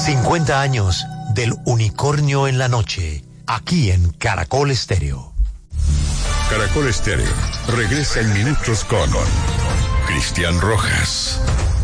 50 años del unicornio en la noche, aquí en Caracol Estéreo. Caracol Estéreo regresa en minutos con Cristian Rojas.